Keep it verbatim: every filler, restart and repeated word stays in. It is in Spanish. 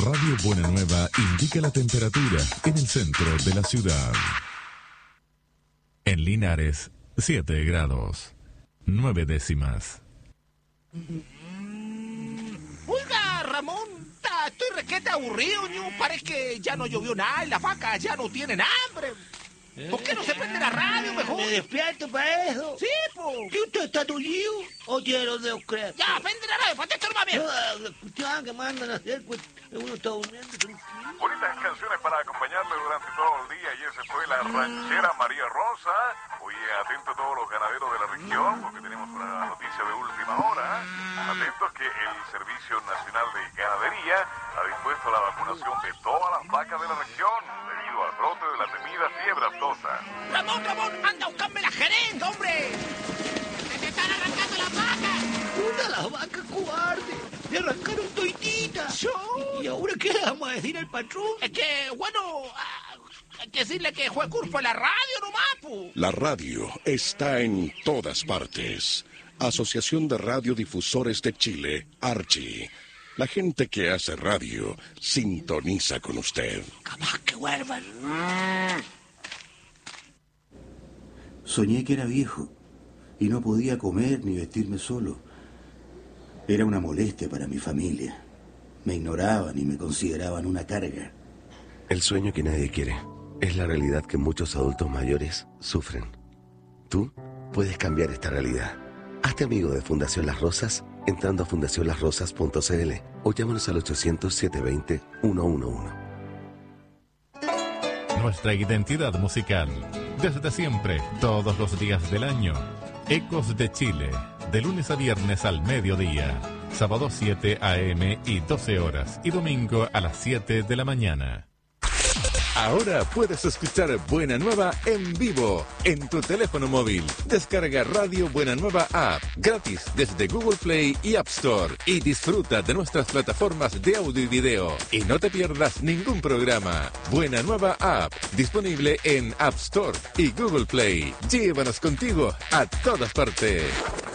Radio Buena Nueva indica la temperatura en el centro de la ciudad. En Linares, siete grados, nueve décimas. Oiga, Ramón, ta, estoy requete aburrido, ño. Parece que ya no llovió nada y las vacas ya no tienen hambre. ¿Por qué no se prende la radio mejor? Me despierto para eso. Sí, po. ¿Qué usted está tullido? O ya lo debo creer. Ya, prende la radio, para te estorba bien. La cuestión que mandan a hacer, pues uno está durmiendo tranquilo. Bonitas canciones para acompañarle durante todo el día y esa fue la ranchera María Rosa. Oye, atento a todos los ganaderos de la región porque tenemos una noticia de última hora. Atentos que el Servicio Nacional de Ganadería ha dispuesto la vacunación de todas las vacas de la región debido al brote de la temida fiebre aftosa. Ramón, Ramón, anda a buscarme la jeringa, hombre. ¡Se están arrancando las vacas! Una de las vacas cobardes. Le arrancaron toititas. ¿Yo? ¿Y ahora qué le vamos a decir al patrón? Es que, bueno, ah, hay que decirle que fue culpa de la radio nomás, po. La radio está en todas partes. Asociación de Radiodifusores de Chile, Archi. La gente que hace radio sintoniza con usted. Capaz que vuelvan. Soñé que era viejo y no podía comer ni vestirme solo. Era una molestia para mi familia. Me ignoraban y me consideraban una carga. El sueño que nadie quiere es la realidad que muchos adultos mayores sufren. Tú puedes cambiar esta realidad. Hazte amigo de Fundación Las Rosas entrando a fundación las rosas punto c l o llámanos al ochocientos, setecientos veinte, ciento once. Nuestra identidad musical, desde siempre, todos los días del año. Ecos de Chile, de lunes a viernes al mediodía, sábado siete a eme y doce horas, y domingo a las siete de la mañana. Ahora puedes escuchar Buena Nueva en vivo en tu teléfono móvil. Descarga Radio Buena Nueva App gratis desde Google Play y App Store y disfruta de nuestras plataformas de audio y video. Y no te pierdas ningún programa. Buena Nueva App, disponible en App Store y Google Play. Llévanos contigo a todas partes.